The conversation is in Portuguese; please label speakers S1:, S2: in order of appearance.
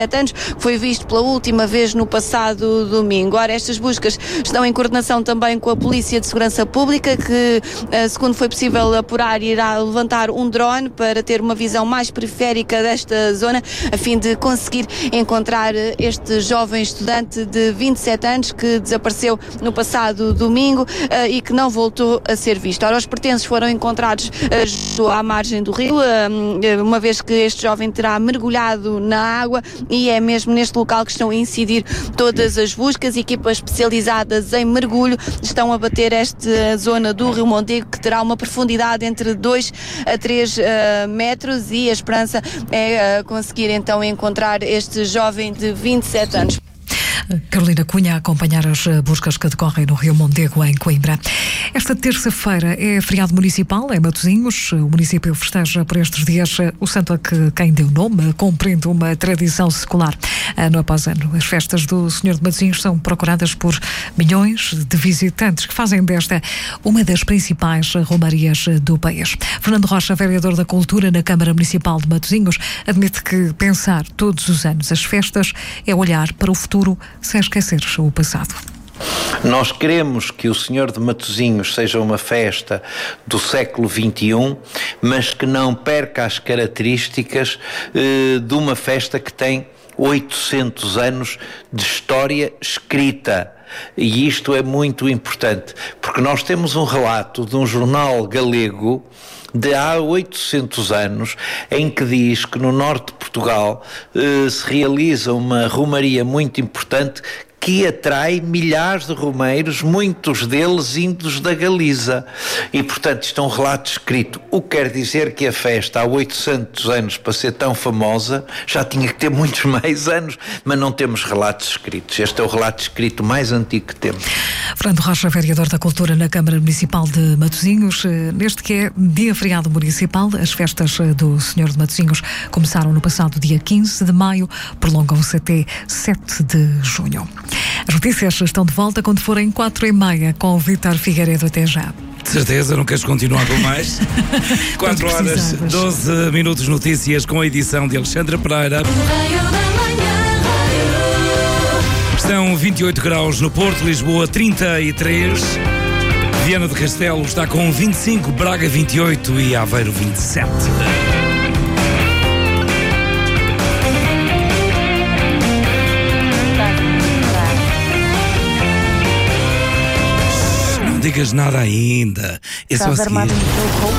S1: anos, que foi visto pela última vez no passado domingo. Ora, estas buscas estão em coordenação também com a Polícia de Segurança Pública, que, segundo foi possível apurar, irá levantar um drone para ter uma visão mais periférica desta zona, a fim de conseguir encontrar este jovem estudante de 27 anos que desapareceu no passado domingo e que não voltou a ser visto. Ora, os pertences foram encontrados à margem do rio, uma vez que este jovem terá mergulhado na água, e é mesmo neste local que estão a incidir todas as buscas. Equipas especializadas em mergulho estão a bater esta zona do Rio Mondego, que terá uma profundidade entre 2 a 3 metros, e a esperança é conseguir então encontrar este jovem de 27 anos.
S2: Carolina Cunha a acompanhar as buscas que decorrem no Rio Mondego, em Coimbra. Esta terça-feira é feriado municipal em Matosinhos. O município festeja por estes dias o santo a quem deu nome, cumprindo uma tradição secular. Ano após ano, as festas do Senhor de Matosinhos são procuradas por milhões de visitantes, que fazem desta uma das principais romarias do país. Fernando Rocha, vereador da Cultura na Câmara Municipal de Matosinhos, admite que pensar todos os anos as festas é olhar para o futuro sem esquecer o passado.
S3: Nós queremos que o Senhor de Matosinhos seja uma festa do século XXI, mas que não perca as características de uma festa que tem 800 anos de história escrita. E isto é muito importante, porque nós temos um relato de um jornal galego de há 800 anos, em que diz que no norte de Portugal se realiza uma romaria muito importante que atrai milhares de romeiros, muitos deles vindos da Galiza. E, portanto, isto é um relato escrito. O que quer dizer que a festa, há 800 anos, para ser tão famosa, já tinha que ter muitos mais anos, mas não temos relatos escritos. Este é o relato escrito mais antigo que temos.
S2: Fernando Rocha, vereador da Cultura na Câmara Municipal de Matosinhos. Neste que é dia feriado municipal, as festas do Senhor de Matosinhos começaram no passado dia 15 de maio, prolongam-se até 7 de junho. As notícias estão de volta quando forem 4h30 com o Vítor Figueiredo. Até já.
S4: De certeza, não queres continuar com mais? 4 horas, 12 minutos, notícias com a edição de Alexandra Pereira. Estão 28 graus no Porto, Lisboa 33, Viana do Castelo está com 25, Braga 28 e Aveiro 27. Não digas nada ainda. É só
S1: Estás armado no teu roubo?